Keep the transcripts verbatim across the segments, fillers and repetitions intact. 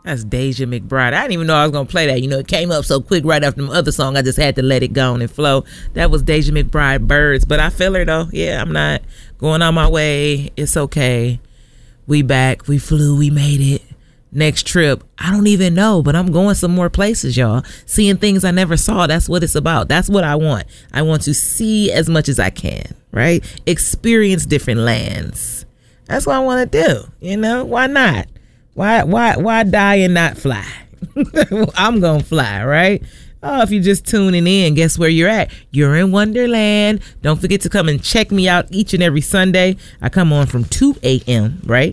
That's Deja McBride. I didn't even know I was going to play that. You know, it came up so quick right after my other song. I just had to let it go on and flow. That was Deja McBride, Birds. But I feel her, though. Yeah, I'm not going on my way. It's okay. We back. We flew. We made it. Next trip, I don't even know, but I'm going some more places, y'all. Seeing things I never saw. That's what it's about. That's what I want. I want to see as much as I can, right? Experience different lands. That's what I want to do. You know, why not? Why, why, why die and not fly? I'm going to fly, right? Oh, if you're just tuning in, guess where you're at? You're in Wonderland. Don't forget to come and check me out each and every Sunday. I come on from two a.m., right,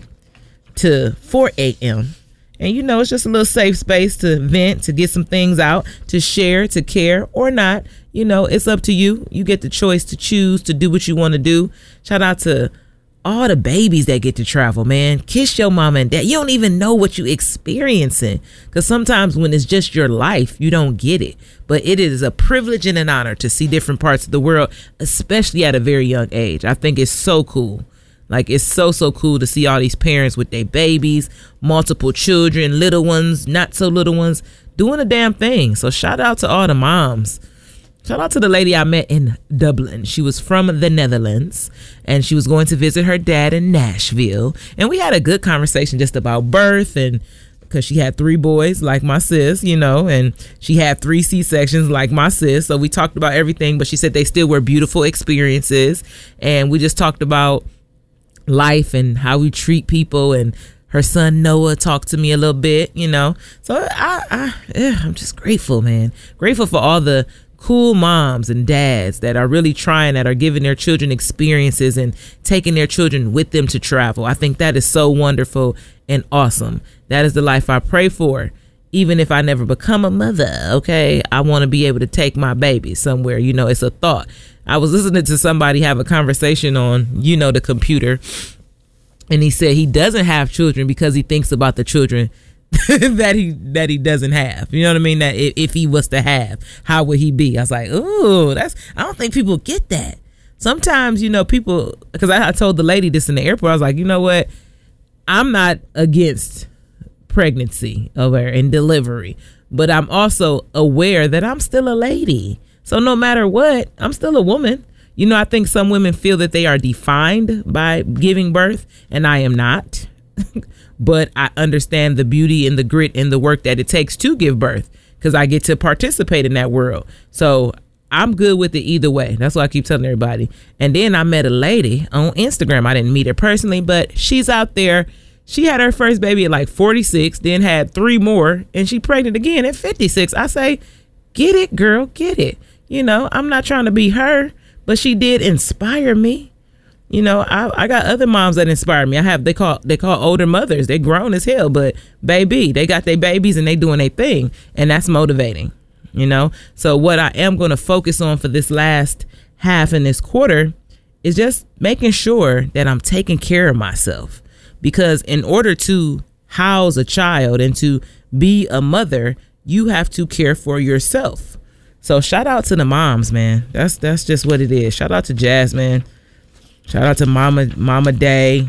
to four a.m. And, you know, it's just a little safe space to vent, to get some things out, to share, to care or not. You know, it's up to you. You get the choice to choose to do what you want to do. Shout out to all the babies that get to travel, man. Kiss your mama and dad. You don't even know what you experiencing, because sometimes when it's just your life, you don't get it. But it is a privilege and an honor to see different parts of the world, especially at a very young age. I think it's so cool. Like, it's so, so cool to see all these parents with their babies, multiple children, little ones, not so little ones, doing a damn thing. So shout out to all the moms. Shout out to the lady I met in Dublin. She was from the Netherlands, and she was going to visit her dad in Nashville. And we had a good conversation just about birth, and because she had three boys like my sis, you know, and she had three C-sections like my sis. So we talked about everything, but she said they still were beautiful experiences. And we just talked about life and how we treat people, and her son Noah talked to me a little bit, you know. So I, I yeah, I'm just grateful, man. Grateful for all the cool moms and dads that are really trying, that are giving their children experiences and taking their children with them to travel. I think that is so wonderful and awesome. That is the life I pray for. Even if I never become a mother, okay, I want to be able to take my baby somewhere. You know, it's a thought. I was listening to somebody have a conversation on, you know, the computer, and he said he doesn't have children because he thinks about the children that he that he doesn't have. You know what I mean? That if, if he was to have, how would he be? I was like, ooh, that's, I don't think people get that. Sometimes, you know, people, because I, I told the lady this in the airport, I was like, you know what? I'm not against pregnancy over and delivery, but I'm also aware that I'm still a lady. So no matter what, I'm still a woman. You know, I think some women feel that they are defined by giving birth, and I am not. But I understand the beauty and the grit and the work that it takes to give birth, because I get to participate in that world. So I'm good with it either way. That's what I keep telling everybody. And then I met a lady on Instagram. I didn't meet her personally, but she's out there. She had her first baby at like forty-six, then had three more, and she pregnant again at fifty-six. I say, get it, girl, get it. You know, I'm not trying to be her, but she did inspire me. You know, I, I got other moms that inspire me. I have, they call, they call older mothers. They're grown as hell, but baby, they got their babies and they doing their thing. And that's motivating, you know? So what I am going to focus on for this last half in this quarter is just making sure that I'm taking care of myself. Because in order to house a child and to be a mother, you have to care for yourself. So shout out to the moms, man. That's that's just what it is. Shout out to Jasmine. Shout out to Mama Mama Day,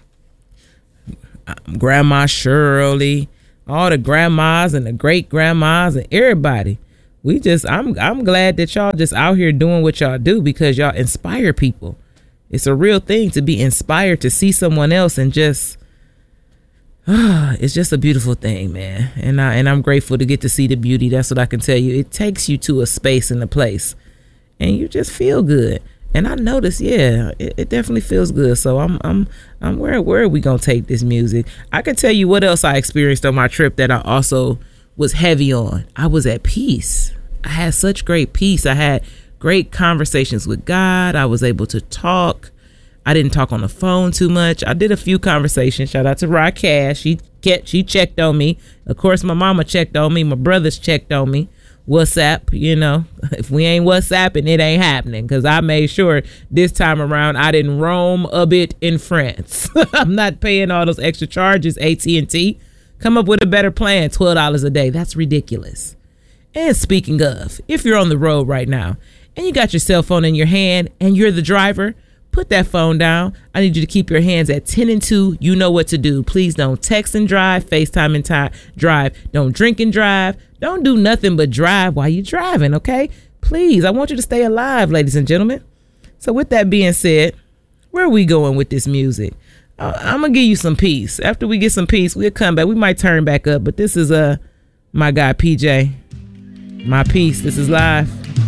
Grandma Shirley, all the grandmas and the great grandmas and everybody. We just I'm I'm glad that y'all just out here doing what y'all do, because y'all inspire people. It's a real thing to be inspired to see someone else, and just uh, it's just a beautiful thing, man. And I and I'm grateful to get to see the beauty. That's what I can tell you. It takes you to a space and a place, and you just feel good. And I noticed, yeah, it, it definitely feels good. So I'm, I'm, I'm. Where, where are we gonna take this music? I can tell you what else I experienced on my trip that I also was heavy on. I was at peace. I had such great peace. I had great conversations with God. I was able to talk. I didn't talk on the phone too much. I did a few conversations. Shout out to Rod Cash. She kept, she checked on me. Of course, my mama checked on me. My brothers checked on me. WhatsApp, you know, if we ain't WhatsApping, it ain't happening, because I made sure this time around I didn't roam a bit in France. I'm not paying all those extra charges. A T and T, come up with a better plan. twelve dollars a day. That's ridiculous. And speaking of, if you're on the road right now and you got your cell phone in your hand and you're the driver, put that phone down. I need you to keep your hands at ten and two. You know what to do. Please don't text and drive, FaceTime and t- drive. Don't drink and drive. Don't do nothing but drive while you're driving, okay? Please, I want you to stay alive, ladies and gentlemen. So with that being said, where are we going with this music? Uh, I'm going to give you some peace. After we get some peace, we'll come back. We might turn back up, but this is uh, my guy, P J. My peace. This is live.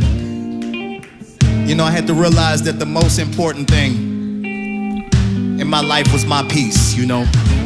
You know, I had to realize that the most important thing in my life was my peace, you know.